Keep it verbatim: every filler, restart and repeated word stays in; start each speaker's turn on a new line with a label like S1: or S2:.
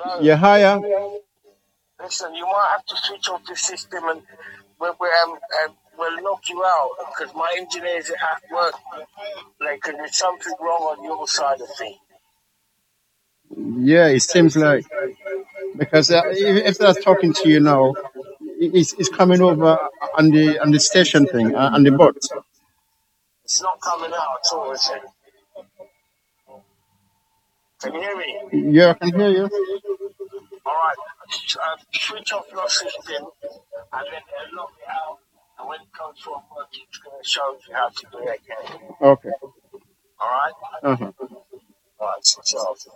S1: Yeah, hiya.
S2: Listen, you might have to switch off the system and we'll, we'll, um, uh, we'll knock you out because my engineers are at work. Like, 'cause there's something wrong on your side of things.
S1: Yeah, it seems like because uh, if if they're talking to you now, it's, it's coming over on the on the station thing uh, on the bot.
S2: It's not coming out at all, is it? Can you hear me?
S1: Yeah, I can hear you.
S2: All right. Uh, switch off your system and then uh, lock it out. And when it comes to work, it's going to show you how to do it again.
S1: Okay.
S2: All right?
S1: Uh huh.
S2: All right, switch off.